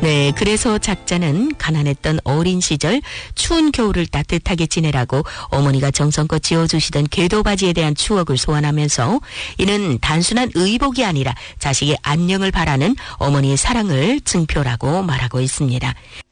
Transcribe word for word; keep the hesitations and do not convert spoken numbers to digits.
네, 그래서 작자는 가난했던 어린 시절 추운 겨울을 따뜻하게 지내라고 어머니가 정성껏 지어주시던 궤도바지에 대한 추억을 소환하면서 이는 단순한 의복이 아니라 자식의 안녕을 바라는 어머니의 사랑을 증표라고 말하고 있습니다.